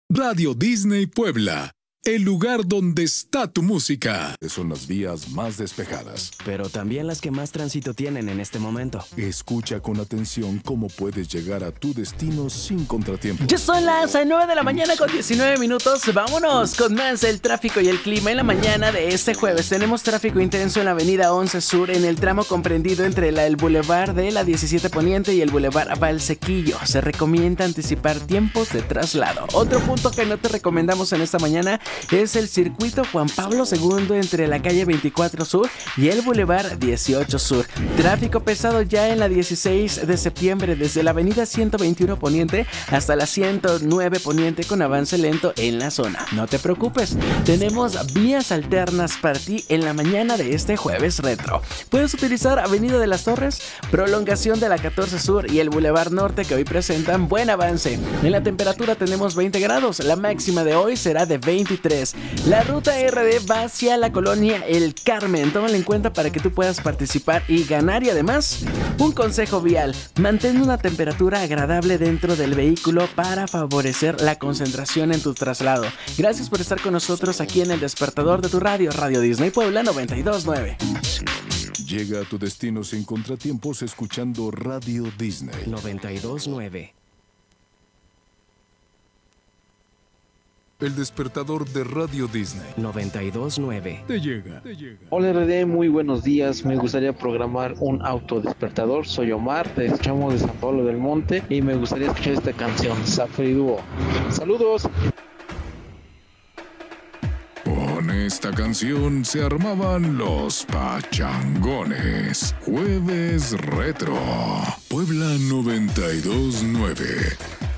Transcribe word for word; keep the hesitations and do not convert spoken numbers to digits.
Radio Disney Puebla, el lugar donde está tu música. Son las vías más despejadas, pero también las que más tránsito tienen en este momento. Escucha con atención cómo puedes llegar a tu destino sin contratiempo. Ya son las nueve de la mañana con diecinueve minutos. Vámonos con más del tráfico y el clima en la mañana de este jueves. Tenemos tráfico intenso en la avenida once Sur, en el tramo comprendido entre la, el Boulevard de la diecisiete Poniente y el Boulevard Valsequillo. Se recomienda anticipar tiempos de traslado. Otro punto que no te recomendamos en esta mañana es el circuito Juan Pablo segundo entre la calle veinticuatro Sur y el Boulevard dieciocho Sur. Tráfico pesado ya en la dieciséis de septiembre desde la avenida ciento veintiuno Poniente hasta la ciento nueve Poniente con avance lento en la zona. No te preocupes, tenemos vías alternas para ti en la mañana de este jueves retro. Puedes utilizar Avenida de las Torres, prolongación de la catorce Sur y el Boulevard Norte, que hoy presentan buen avance. En la temperatura tenemos veinte grados, la máxima de hoy será de veintitrés. La ruta R D va hacia la colonia El Carmen. Tómalo en cuenta para que tú puedas participar y ganar. Y además, un consejo vial: mantén una temperatura agradable dentro del vehículo para favorecer la concentración en tu traslado. Gracias por estar con nosotros aquí en el despertador de tu radio, Radio Disney Puebla noventa y dos punto nueve. Llega a tu destino sin contratiempos escuchando Radio Disney noventa y dos punto nueve. El despertador de Radio Disney noventa y dos punto nueve. Te llega, te llega. Hola R D, muy buenos días. Me gustaría programar un autodespertador. Soy Omar, te escuchamos de San Pablo del Monte y me gustaría escuchar esta canción, Safri Duo. Saludos. Con esta canción se armaban los pachangones. Jueves Retro. Puebla noventa y dos punto nueve.